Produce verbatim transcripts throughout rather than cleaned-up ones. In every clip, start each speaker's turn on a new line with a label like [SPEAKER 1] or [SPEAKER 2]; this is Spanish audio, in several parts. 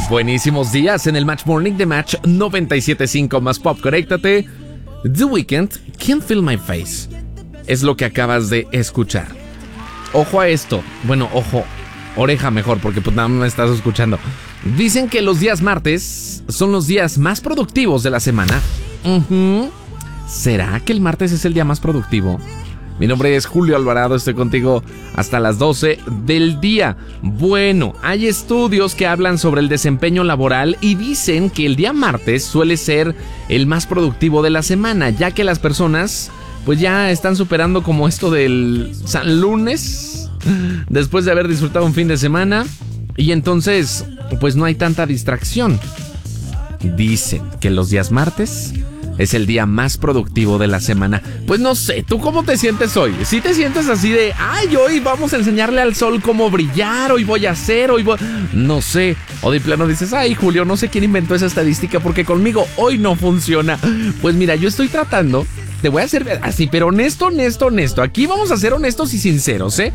[SPEAKER 1] Buenísimos días en el Match Morning de Match noventa y siete punto cinco más Pop. Conéctate. The Weeknd, Can't Feel My Face. Es lo que acabas de escuchar. Ojo a esto. Bueno, ojo. Oreja mejor, porque pues nada más me estás escuchando. Dicen que los días martes son los días más productivos de la semana. Uh-huh. ¿Será que el martes es el día más productivo? Mi nombre es Julio Alvarado, estoy contigo hasta las doce del día. Bueno, hay estudios que hablan sobre el desempeño laboral y dicen que el día martes suele ser el más productivo de la semana, ya que las personas pues ya están superando como esto del San Lunes, después de haber disfrutado un fin de semana, y entonces pues no hay tanta distracción. Dicen que los días martes es el día más productivo de la semana. Pues no sé, ¿tú cómo te sientes hoy? ¿Sí te sientes así de, ay, hoy vamos a enseñarle al sol cómo brillar, hoy voy a hacer, hoy voy... No sé. O de plano dices, ay, Julio, no sé quién inventó esa estadística porque conmigo hoy no funciona. Pues mira, yo estoy tratando, te voy a hacer así, pero honesto, honesto, honesto. Aquí vamos a ser honestos y sinceros, ¿eh?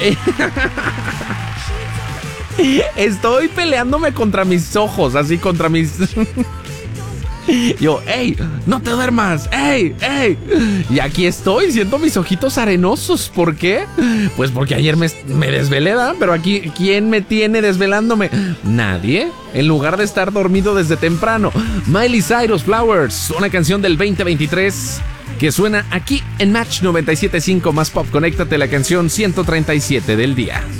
[SPEAKER 1] Estoy peleándome contra mis ojos, así contra mis... Yo, hey, no te duermas, hey, hey. Y aquí estoy, siento mis ojitos arenosos. ¿Por qué? Pues porque ayer me, me desvelé, ¿verdad? Pero aquí, ¿quién me tiene desvelándome? Nadie, en lugar de estar dormido desde temprano. Miley Cyrus, Flowers, una canción del veinte veintitrés que suena aquí en Match noventa y siete punto cinco más Pop. Conéctate, la canción ciento treinta y siete del día.